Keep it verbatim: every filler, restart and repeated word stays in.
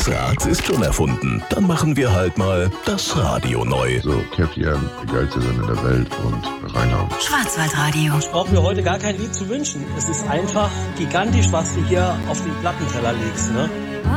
Das Rad ist schon erfunden. Dann machen wir halt mal das Radio neu. So, Kertian, die geilste Sendung der Welt und Reinhard. Schwarzwaldradio. Ich brauche mir heute gar kein Lied zu wünschen. Es ist einfach gigantisch, was du hier auf den Plattenteller legst, ne?